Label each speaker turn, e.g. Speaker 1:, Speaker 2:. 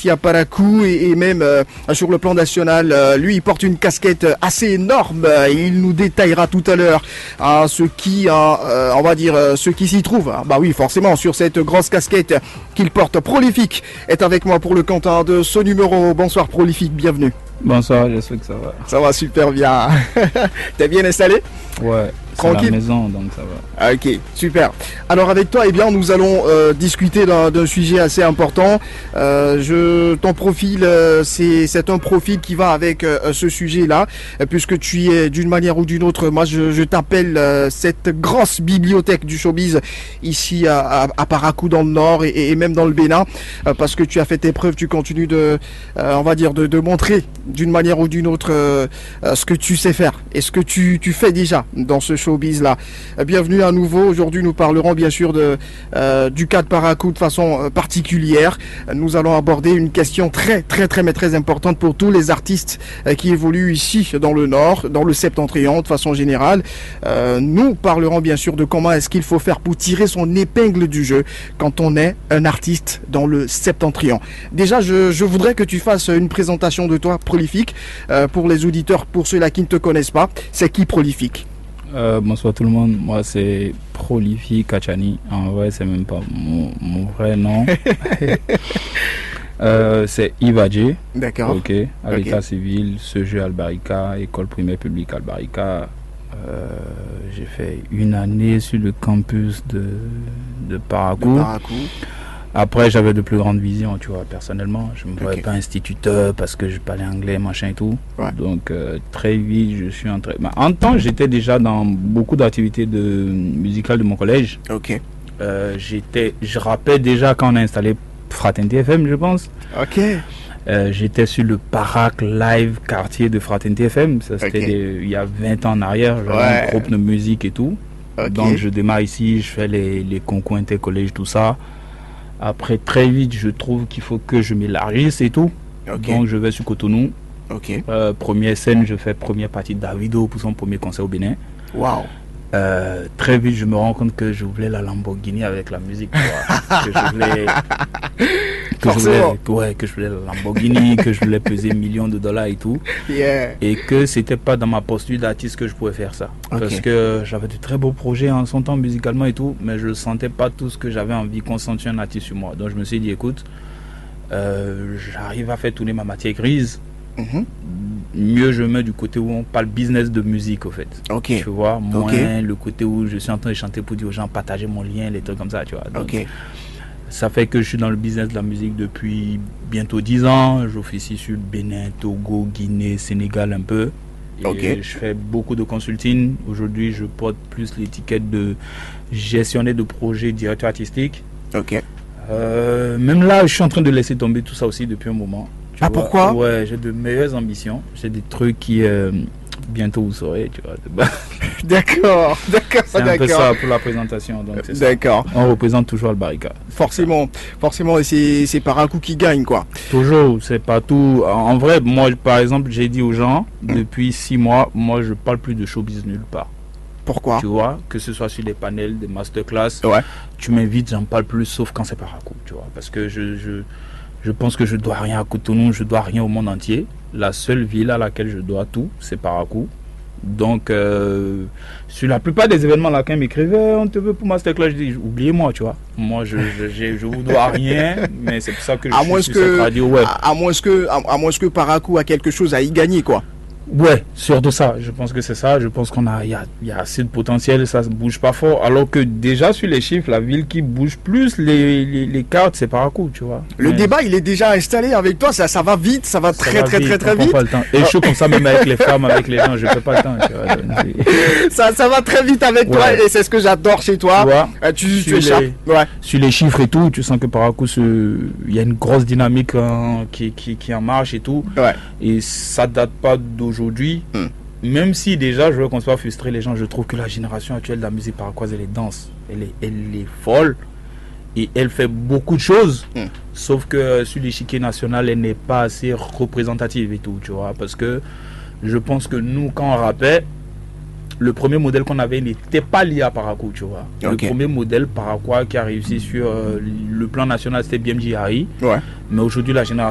Speaker 1: ici à Parakou et même sur le plan national. Lui, il porte une casquette assez énorme. Il nous détaillera tout à l'heure ce qui, on va dire, ce qui s'y trouve. Bah oui, forcément, sur cette grosse casquette qu'il porte. Prolifique est avec moi pour le compte de ce numéro. Bonsoir Prolifique, bienvenue.
Speaker 2: Bonsoir, j'espère que ça va.
Speaker 1: Ça va super bien. T'es bien installé?
Speaker 2: Ouais, c'est la maison, donc ça va.
Speaker 1: Ok, super. Alors avec toi, eh bien, nous allons discuter d'un sujet assez important. Ton profil, c'est un profil qui va avec ce sujet-là, puisque tu es d'une manière ou d'une autre, moi je t'appelle cette grosse bibliothèque du showbiz ici à Parakou dans le Nord et même dans le Bénin, parce que tu as fait tes preuves, tu continues on va dire, de montrer d'une manière ou d'une autre ce que tu sais faire et ce que tu fais déjà dans ce showbiz là. Bienvenue à nouveau. Aujourd'hui nous parlerons bien sûr du cas de Parakou de façon particulière. Nous allons aborder une question très importante pour tous les artistes qui évoluent ici dans le Nord, dans le Septentrion de façon générale. Nous parlerons bien sûr de comment est-ce qu'il faut faire pour tirer son épingle du jeu quand on est un artiste dans le Septentrion. Déjà je voudrais que tu fasses une présentation de toi, Prolifique, pour les auditeurs, pour ceux-là qui ne te connaissent pas. C'est qui Prolifique?
Speaker 2: Bonsoir tout le monde, moi c'est Prolifique Kachani. En vrai c'est même pas mon vrai nom. C'est Ivadje.
Speaker 1: D'accord.
Speaker 2: Ok, à l'état civil, ce jeu Albarika, école primaire publique Albarika. J'ai fait une année sur le campus de Parakou. Après, j'avais de plus grandes visions, tu vois, personnellement. Je ne me voyais pas instituteur parce que je parlais anglais, machin et tout. Ouais. Donc, très vite, je suis entré. En temps, j'étais déjà dans beaucoup d'activités musicales de mon collège.
Speaker 1: Ok.
Speaker 2: Je rappelais déjà quand on a installé Fraternité FM, je pense.
Speaker 1: Ok.
Speaker 2: J'étais sur le Parac Live quartier de Fraternité FM. Ça, c'était il y a 20 ans en arrière. J'avais un groupe de musique et tout. Donc, je démarre ici, je fais les concours intercollèges, tout ça. Après, très vite, je trouve qu'il faut que je m'élargisse et tout. Donc, je vais sur Cotonou. Première scène, je fais première partie de Davido pour son premier concert au Bénin.
Speaker 1: Waouh!
Speaker 2: Très vite, je me rends compte que je voulais la Lamborghini avec la musique. Que je voulais la Lamborghini, que je voulais peser millions de dollars et tout.
Speaker 1: Yeah.
Speaker 2: Et que c'était pas dans ma posture d'artiste que je pouvais faire ça. Parce que j'avais de très beaux projets en son temps musicalement et tout, mais je ne sentais pas tout ce que j'avais envie qu'on sente un artiste sur moi. Donc je me suis dit, écoute, j'arrive à faire tourner ma matière grise. Mieux je mets du côté où on parle business de musique au fait. Tu vois, moins le côté où je suis en train de chanter pour dire aux gens partager mon lien, les trucs comme ça, tu vois. Donc, ça fait que je suis dans le business de la musique depuis bientôt 10 ans. J'officie sur Bénin, Togo, Guinée, Sénégal un peu. Et je fais beaucoup de consulting. Aujourd'hui, je porte plus l'étiquette de gestionnaire de projet, directeur artistique. Même là, je suis en train de laisser tomber tout ça aussi depuis un moment.
Speaker 1: Pourquoi?
Speaker 2: Ouais, j'ai de meilleures ambitions. J'ai des trucs qui bientôt vous saurez, tu vois.
Speaker 1: D'accord.
Speaker 2: C'est un peu ça pour la présentation. Donc c'est
Speaker 1: d'accord.
Speaker 2: Ça. On représente toujours Albarika.
Speaker 1: Forcément, c'est Parakou qui gagne, quoi.
Speaker 2: Toujours, c'est partout. En vrai, moi, par exemple, j'ai dit aux gens, depuis 6 mois, moi, je parle plus de showbiz nulle part.
Speaker 1: Pourquoi?
Speaker 2: Tu vois, que ce soit sur des panels, des masterclass, tu m'invites, j'en parle plus, sauf quand c'est Parakou, tu vois. Parce que je pense que je dois rien à Cotonou, je dois rien au monde entier. La seule ville à laquelle je dois tout, c'est Parakou. Donc, sur la plupart des événements là, quand ils m'écrivaient, on te veut pour masterclass, je dis, oubliez-moi, tu vois. Moi, je vous dois rien, mais c'est pour ça que je suis sur cette radio. Ouais.
Speaker 1: À moins que Parakou a quelque chose à y gagner, quoi.
Speaker 2: Ouais, surtout ça. Je pense que c'est ça. Je pense il y a assez de potentiel. Ça ne bouge pas fort. Alors que déjà sur les chiffres, la ville qui bouge plus les cartes, c'est Parakou, tu vois.
Speaker 1: Le débat, il est déjà installé avec toi. Ça va vite. Ça va très vite.
Speaker 2: Pas le temps. Et je suis comme ça même avec les femmes, avec les gens. Je peux pas le temps. Tu vois,
Speaker 1: ça va très vite avec toi. Et c'est ce que j'adore chez toi. Tu échappes.
Speaker 2: Sur les chiffres et tout, tu sens que Parakou, il y a une grosse dynamique qui en marche et tout. Et ça date pas d'aujourd'hui. Même si déjà, je veux qu'on soit frustré, les gens, je trouve que la génération actuelle de la musique paraquoise, elle est dense, elle est folle et elle fait beaucoup de choses, sauf que sur l'échiquier national, elle n'est pas assez représentative et tout, tu vois, parce que je pense que nous, quand on rappait, le premier modèle qu'on avait n'était pas lié à Parakou, tu vois. Le premier modèle paraquois qui a réussi sur le plan national, c'était BMG Harry. Mais aujourd'hui, la